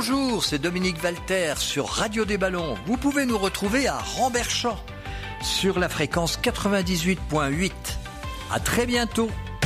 Bonjour, c'est Dominique Valter sur Radio des Ballons. Vous pouvez nous retrouver à Ramberchamps sur la fréquence 98.8. À très bientôt.